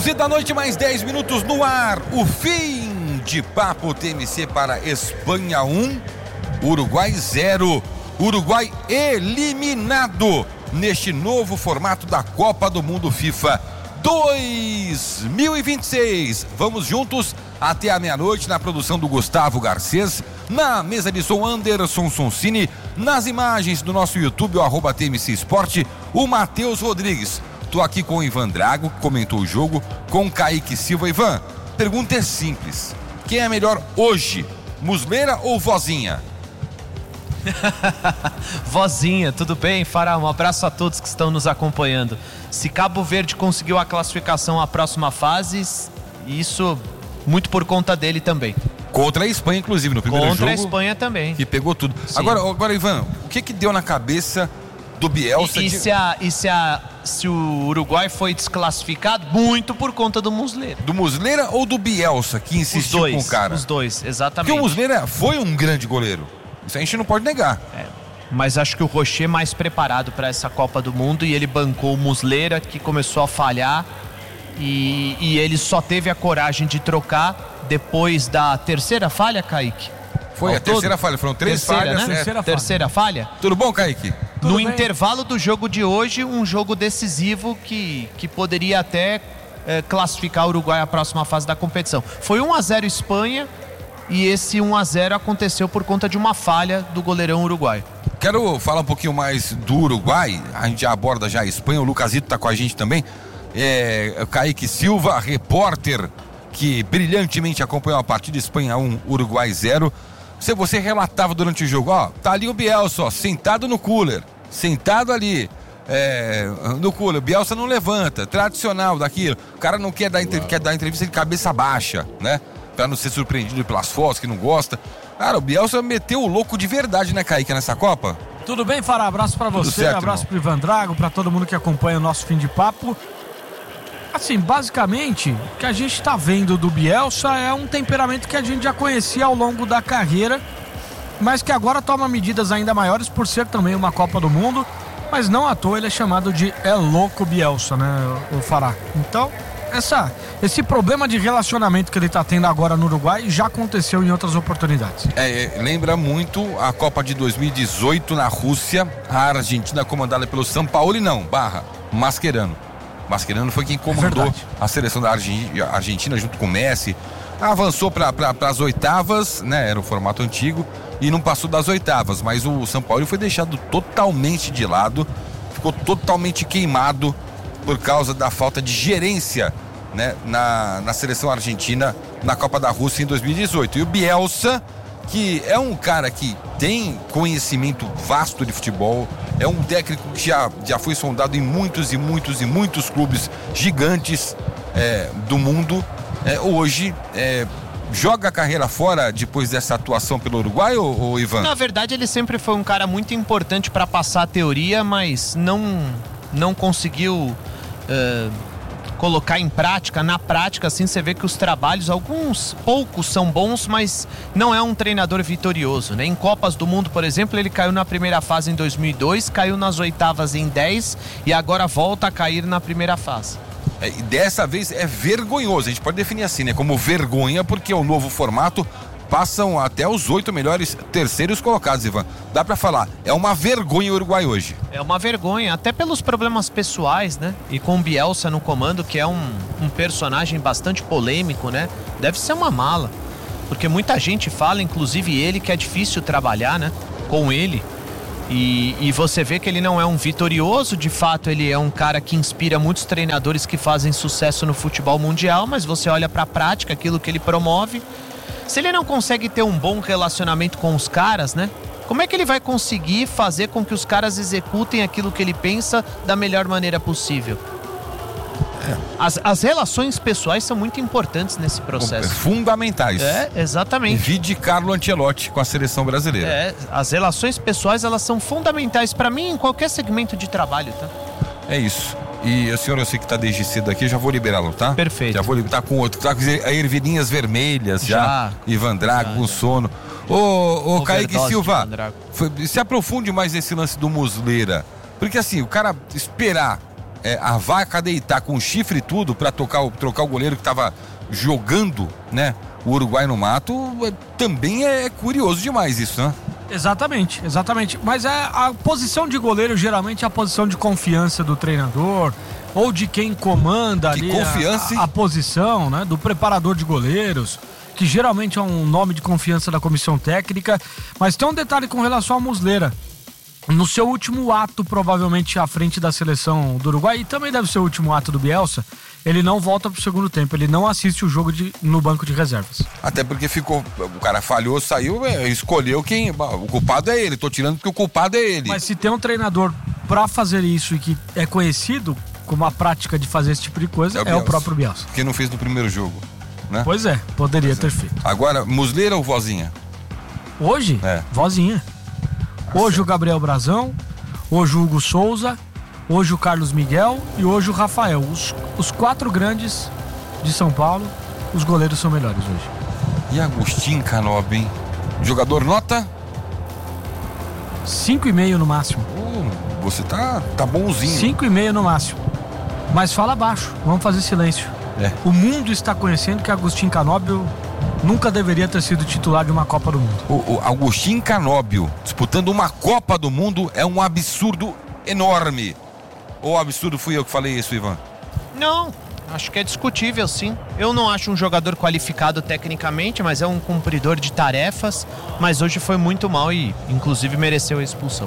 11 da noite, mais 10 minutos no ar. O fim de papo TMC para Espanha 1, Uruguai 0. Uruguai eliminado neste novo formato da Copa do Mundo FIFA 2026. Vamos juntos até a meia-noite na produção do Gustavo Garcês, na mesa de som Anderson Sonsini, nas imagens do nosso YouTube, o @TMC Esporte, o Matheus Rodrigues. Tô aqui com o Ivan Drago, que comentou o jogo, com o Kaique Silva. Ivan, pergunta é simples: quem é melhor hoje, Muslera ou Vozinha? Vozinha, tudo bem, Fará? Um abraço a todos que estão nos acompanhando. Se Cabo Verde conseguiu a classificação à próxima fase, isso muito por conta dele também. Contra a Espanha, inclusive, no primeiro jogo. Contra a Espanha também. Que pegou tudo. Agora, Ivan, o que deu na cabeça do Bielsa? Se o Uruguai foi desclassificado, muito por conta do Muslera. Do Muslera ou do Bielsa, que insistiu com o cara? Os dois, exatamente. Porque o Muslera foi um grande goleiro. Isso a gente não pode negar. Mas acho que o Rocher é mais preparado para essa Copa do Mundo e ele bancou o Muslera, que começou a falhar, e ele só teve a coragem de trocar depois da terceira falha, Kaique? Foi a terceira falha, foram 3 falhas. Né? Terceira falha. Tudo bom, Kaique? No intervalo do jogo de hoje, um jogo decisivo que poderia até classificar o Uruguai à próxima fase da competição. Foi 1-0 Espanha, e esse 1-0 aconteceu por conta de uma falha do goleirão uruguaio. Quero falar um pouquinho mais do Uruguai. A gente já aborda já a Espanha. O Lucasito está com a gente também. Kaique Silva, repórter que brilhantemente acompanhou a partida. Espanha 1, Uruguai 0. Você relatava durante o jogo, tá ali o Bielsa, sentado no cooler, sentado ali no cooler. O Bielsa não levanta, tradicional daquilo. O cara não quer dar entrevista de cabeça baixa, né? Pra não ser surpreendido pelas fotos, que não gosta. Cara, o Bielsa meteu o louco de verdade, né, Kaique, nessa Copa? Tudo bem, Fará? Abraço pra você, certo, abraço pro Ivan Drago, pra todo mundo que acompanha o nosso fim de papo. Assim, basicamente, o que a gente tá vendo do Bielsa é um temperamento que a gente já conhecia ao longo da carreira, mas que agora toma medidas ainda maiores por ser também uma Copa do Mundo, mas não à toa ele é chamado de louco Bielsa, né, o Fará? Então, esse problema de relacionamento que ele tá tendo agora no Uruguai já aconteceu em outras oportunidades. Lembra muito a Copa de 2018 na Rússia, a Argentina comandada pelo Sampaoli, Mascherano. Mascherano foi quem comandou a seleção da Argentina junto com o Messi. Avançou para as oitavas, né? Era o formato antigo e não passou das oitavas, mas o Sampaoli foi deixado totalmente de lado, ficou totalmente queimado por causa da falta de gerência, né, na seleção argentina na Copa da Rússia em 2018. E o Bielsa, que é um cara que tem conhecimento vasto de futebol, é um técnico que já foi sondado em muitos clubes gigantes do mundo, hoje joga a carreira fora depois dessa atuação pelo Uruguai, ou Ivan? Na verdade, ele sempre foi um cara muito importante para passar a teoria, mas não conseguiu colocar em prática. Na prática, assim, você vê que os trabalhos, poucos são bons, mas não é um treinador vitorioso, né? Em Copas do Mundo, por exemplo, ele caiu na primeira fase em 2002, caiu nas oitavas em 10 e agora volta a cair na primeira fase. E dessa vez é vergonhoso, a gente pode definir assim, né? Como vergonha, porque é o novo formato. Passam até os 8 melhores terceiros colocados, Ivan. Dá pra falar, é uma vergonha o Uruguai hoje. É uma vergonha, até pelos problemas pessoais, né? E com o Bielsa no comando, que é um personagem bastante polêmico, né? Deve ser uma mala, porque muita gente fala, inclusive ele, que é difícil trabalhar, né? Com ele. E você vê que ele não é um vitorioso, de fato ele é um cara que inspira muitos treinadores que fazem sucesso no futebol mundial, mas você olha pra prática, aquilo que ele promove. Se ele não consegue ter um bom relacionamento com os caras, né? Como é que ele vai conseguir fazer com que os caras executem aquilo que ele pensa da melhor maneira possível? As relações pessoais são muito importantes nesse processo. Fundamentais. Exatamente. Vide Carlo Ancelotti com a seleção brasileira. As relações pessoais, elas são fundamentais para mim em qualquer segmento de trabalho, tá? É isso. E o senhor, eu sei que tá desde cedo aqui, já vou liberá-lo, tá? Perfeito. Já vou liberar, tá com outro, tá com ervilhinhas vermelhas já. Ivan Drago com sono. Ô Kaique Silva, se aprofunde mais nesse lance do Muslera. Porque assim, o cara esperar a vaca deitar com chifre e tudo pra trocar o goleiro que tava jogando, né, o Uruguai no mato, também é curioso demais isso, né? Exatamente. Mas a posição de goleiro geralmente é a posição de confiança do treinador ou de quem comanda ali a posição, né, do preparador de goleiros, que geralmente é um nome de confiança da comissão técnica. Mas tem um detalhe com relação ao Muslera. No seu último ato, provavelmente à frente da seleção do Uruguai, e também deve ser o último ato do Bielsa, ele não volta pro segundo tempo, ele não assiste o jogo no banco de reservas. Até porque o cara falhou, saiu, escolheu quem, o culpado é ele, tô tirando porque o culpado é ele. Mas se tem um treinador pra fazer isso e que é conhecido como a prática de fazer esse tipo de coisa, é o próprio Bielsa. Que não fez no primeiro jogo, né? Pois é, poderia ter feito. Agora, Muslera ou Vozinha? Hoje? Vozinha. Hoje o Gabriel Brazão, hoje o Hugo Souza, hoje o Carlos Miguel e hoje o Rafael. Os 4 grandes de São Paulo, os goleiros são melhores hoje. E Agustin Canóbio, hein? Jogador nota? 5,5 no máximo. Você tá bonzinho. 5,5 no máximo. Mas fala baixo, vamos fazer silêncio. O mundo está conhecendo que Agustin Canóbio nunca deveria ter sido titular de uma Copa do Mundo. O Agustin Canóbio disputando uma Copa do Mundo é um absurdo enorme. Ou absurdo fui eu que falei isso, Ivan? Não, acho que é discutível, sim. Eu não acho um jogador qualificado tecnicamente, mas é um cumpridor de tarefas. Mas hoje foi muito mal e, inclusive, mereceu a expulsão.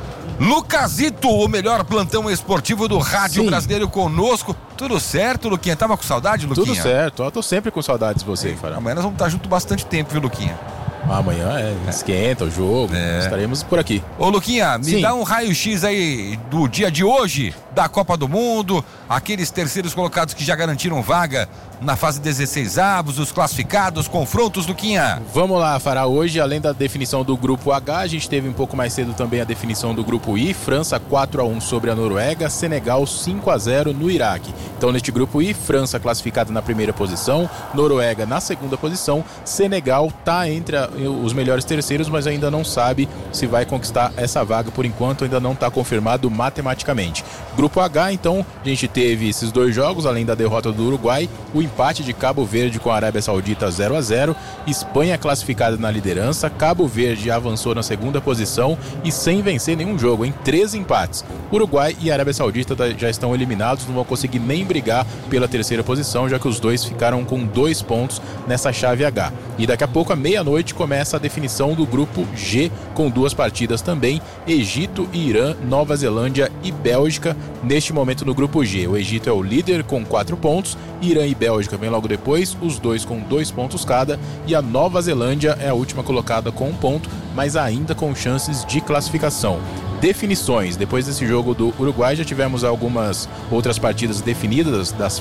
Lucasito, o melhor plantão esportivo do rádio brasileiro conosco. Tudo certo, Luquinha? Tava com saudade, Luquinha? Tudo certo, eu tô sempre com saudades de você, Fará. Amanhã nós vamos estar junto bastante tempo, viu, Luquinha? Amanhã esquenta o jogo, estaremos por aqui. Ô, Luquinha, me dá um raio-x aí do dia de hoje, da Copa do Mundo, aqueles terceiros colocados que já garantiram vaga na fase 16avos, os classificados, confrontos, Luquinha. Vamos lá, Fará. Hoje, além da definição do grupo H, a gente teve um pouco mais cedo também a definição do grupo I. França 4-1 sobre a Noruega, Senegal 5-0 no Iraque. Então, neste grupo I, França classificada na primeira posição, Noruega na segunda posição, Senegal tá entre os melhores terceiros, mas ainda não sabe se vai conquistar essa vaga. Por enquanto, ainda não está confirmado matematicamente. Grupo H, então, a gente teve esses 2 jogos, além da derrota do Uruguai, o empate de Cabo Verde com a Arábia Saudita 0-0, Espanha classificada na liderança, Cabo Verde avançou na segunda posição e sem vencer nenhum jogo, em 3 empates. Uruguai e Arábia Saudita já estão eliminados, não vão conseguir nem brigar pela terceira posição, já que os dois ficaram com 2 pontos nessa chave H. E daqui a pouco, à meia-noite, começa a definição do grupo G, com 2 partidas também, Egito e Irã, Nova Zelândia e Bélgica, neste momento no grupo G. O Egito é o líder com 4 pontos, Irã e Bélgica vem logo depois, os dois com 2 pontos cada, e a Nova Zelândia é a última colocada com 1 ponto, mas ainda com chances de classificação. Definições. Depois desse jogo do Uruguai, já tivemos algumas outras partidas definidas da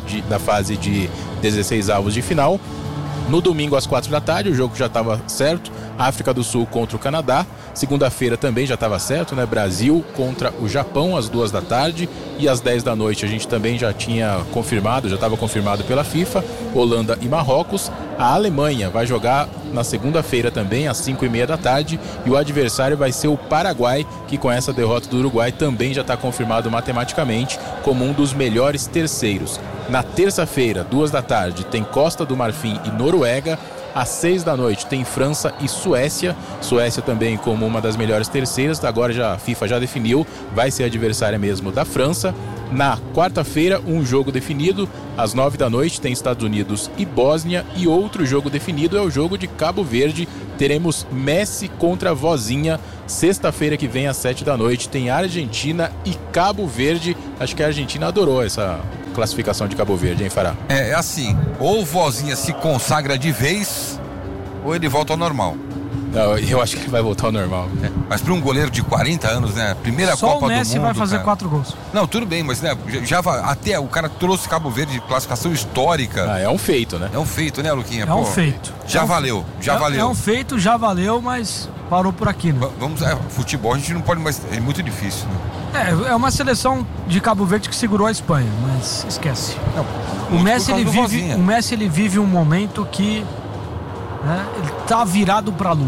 fase de 16avos de final. No domingo, às 4 da tarde, o jogo já estava certo. África do Sul contra o Canadá. Segunda-feira também já estava certo, né? Brasil contra o Japão, às 2 da tarde. E às 10 da noite a gente também já tinha confirmado, já estava confirmado pela FIFA, Holanda e Marrocos. A Alemanha vai jogar na segunda-feira também, às 5h30 da tarde. E o adversário vai ser o Paraguai, que com essa derrota do Uruguai também já está confirmado matematicamente como um dos melhores terceiros. Na terça-feira, 2 da tarde, tem Costa do Marfim e Noruega. Às 6 da noite tem França e Suécia. Suécia também como uma das melhores terceiras. Agora a FIFA já definiu, vai ser adversária mesmo da França. Na quarta-feira, um jogo definido. Às 9 da noite tem Estados Unidos e Bósnia. E outro jogo definido é o jogo de Cabo Verde. Teremos Messi contra Vozinha. Sexta-feira que vem, às 7 da noite, tem Argentina e Cabo Verde. Acho que a Argentina adorou essa classificação de Cabo Verde, hein, Fará? É assim, ou Vozinha se consagra de vez, ou ele volta ao normal. Não, eu acho que ele vai voltar ao normal. Mas para um goleiro de 40 anos, né? Primeira Só Copa do Mundo. Só o Messi vai fazer 4 gols. Não, tudo bem, mas né, até o cara trouxe Cabo Verde de classificação histórica. É um feito, né? É um feito, né, Luquinha? É um feito. Já valeu. É um feito, já valeu, mas parou por aqui, né? Futebol a gente não pode mais, é muito difícil, né? É uma seleção de Cabo Verde que segurou a Espanha, mas esquece. Não, o Messi ele vive um momento que, né, ele tá virado pra lua.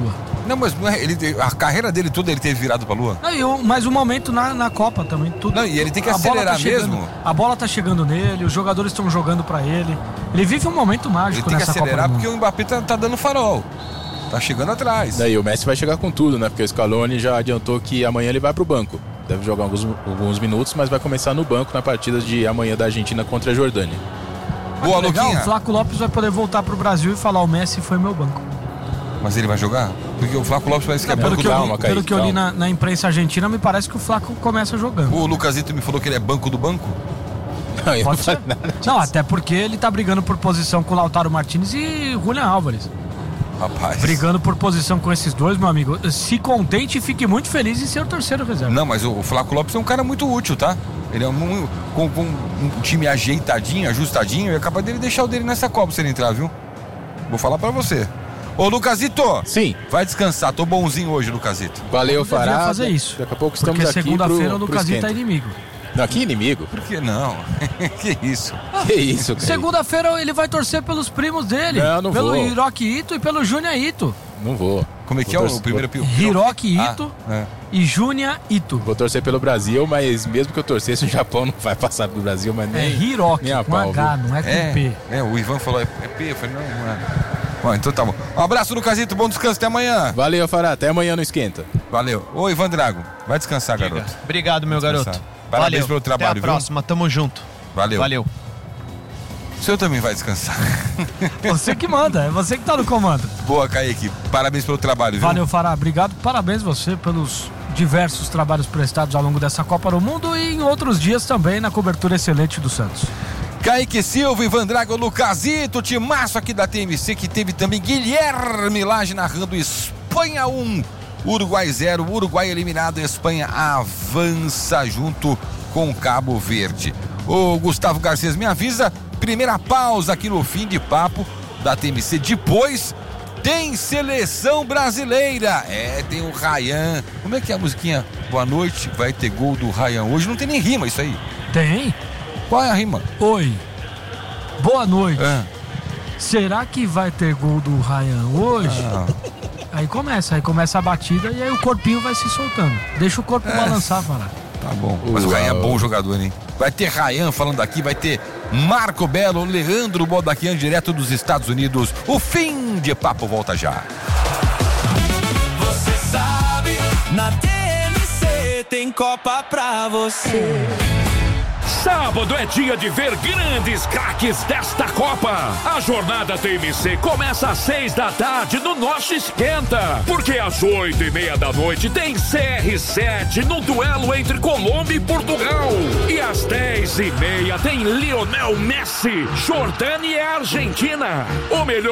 Não, mas a carreira dele toda ele teve virado pra lua. Não, mas o momento na Copa também. Tudo, não, e ele tem que acelerar mesmo. A bola tá chegando nele, os jogadores estão jogando pra ele. Ele vive um momento mágico nessa Copa. Ele tem que acelerar porque o Mbappé tá dando farol. Tá chegando atrás. Daí o Messi vai chegar com tudo, né? Porque o Scaloni já adiantou que amanhã ele vai pro banco. Deve jogar alguns minutos, mas vai começar no banco na partida de amanhã da Argentina contra a Jordânia. Boa, legal, o Flaco Lopes vai poder voltar pro Brasil e falar: o Messi foi meu banco. Mas ele vai jogar? Porque o Flaco Lopes parece que é banco. Pelo que eu li na imprensa argentina, me parece que o Flaco começa jogando. O Lucasito me falou que ele é banco do banco? Não, eu Pode ser. Não, até porque ele tá brigando por posição com o Lautaro Martínez e Julián Álvares. Rapaz. Brigando por posição com esses dois, meu amigo. Se contente e fique muito feliz em ser o terceiro reserva. Não, mas o Flaco Lopes é um cara muito útil, tá? Ele é com um time ajeitadinho, ajustadinho, e é capaz dele deixar o dele nessa Copa se ele entrar, viu? Vou falar pra você. Ô, Lucasito! Sim. Vai descansar, tô bonzinho hoje, Lucasito. Valeu, Fará. Fazer isso. Daqui a pouco estamos porque aqui segunda-feira o Lucasito é inimigo. Não, que inimigo? Por que não? Que isso? Que isso, cara? Segunda-feira ele vai torcer pelos primos dele. Não pelo vou. Hiroki Ito e pelo Júnior Ito. Não vou. Como é que é o primeiro pio? Hiroki Ito e Júnior Ito. Vou torcer pelo Brasil, mas mesmo que eu torcesse, o Japão não vai passar pro Brasil, mas nem... É Hiroki, com H, não é com P. O Ivan falou, é P, eu falei, não é. Bom, então tá bom. Um abraço, Lucasito, bom descanso, até amanhã. Valeu, Fará, até amanhã no Esquenta. Valeu. Ô, Ivan Drago, vai descansar, garoto. Obrigado, meu garoto. Parabéns pelo trabalho, até a próxima, tamo junto. Valeu. O senhor também vai descansar. Você que manda, é você que tá no comando. Boa, Kaique. Parabéns pelo trabalho, viu? Valeu, Fará. Obrigado. Parabéns você pelos diversos trabalhos prestados ao longo dessa Copa do Mundo e em outros dias também na cobertura excelente do Santos. Kaique Silva, Ivan Drago, Lucasito, timaço aqui da TMC, que teve também Guilherme Lage narrando Espanha 1, Uruguai 0, Uruguai eliminado, Espanha avança junto com Cabo Verde. O Gustavo Garcês me avisa, primeira pausa aqui no fim de papo da TMC, depois tem seleção brasileira, tem o Ryan. Como é que é a musiquinha? Boa noite, vai ter gol do Ryan hoje, não tem nem rima isso aí. Tem? Qual é a rima? Oi, boa noite. Será que vai ter gol do Ryan hoje? Aí começa a batida e aí o corpinho vai se soltando. Deixa o corpo balançar, Fará. Tá bom. Mas o Ryan é bom jogador, hein? Vai ter Ryan falando aqui, vai ter Marco Belo, Leandro Bodaquian, direto dos Estados Unidos. O fim de papo volta já. Você sabe, na TMC tem Copa pra você. Sábado é dia de ver grandes craques desta Copa. A jornada TMC começa às 6 da tarde no nosso Esquenta. Porque às 8:30 tem CR7 no duelo entre Colômbia e Portugal. E às 10:30 tem Lionel Messi, Jordânia e Argentina. O melhor